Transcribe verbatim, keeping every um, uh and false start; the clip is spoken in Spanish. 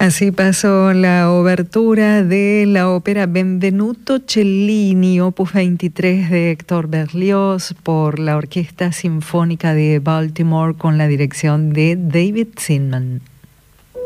Así pasó la obertura de la ópera Benvenuto Cellini, opus veintitrés de Héctor Berlioz, por la Orquesta Sinfónica de Baltimore con la dirección de David Zinman.